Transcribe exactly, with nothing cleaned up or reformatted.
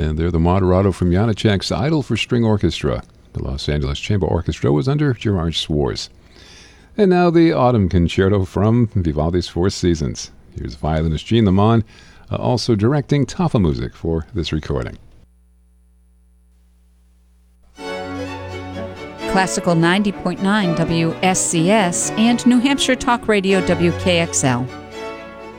And they're the Moderato from Janacek's Idol for String Orchestra. The Los Angeles Chamber Orchestra was under Gerard Schwartz. And now the Autumn Concerto from Vivaldi's Four Seasons. Here's violinist Jean Lamont, uh, also directing Tafa music for this recording. Classical ninety point nine W S C S and New Hampshire Talk Radio W K X L.